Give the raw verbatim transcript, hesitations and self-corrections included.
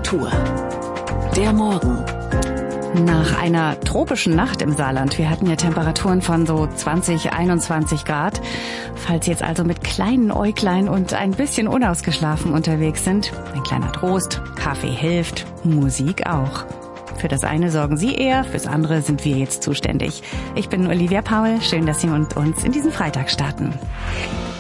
Temperatur. Der Morgen. Nach einer tropischen Nacht im Saarland, wir hatten ja Temperaturen von so zwanzig, einundzwanzig Grad. Falls Sie jetzt also mit kleinen Äuglein und ein bisschen unausgeschlafen unterwegs sind, ein kleiner Trost, Kaffee hilft, Musik auch. Für das eine sorgen Sie eher, fürs andere sind wir jetzt zuständig. Ich bin Olivia Paul, schön, dass Sie mit uns in diesen Freitag starten.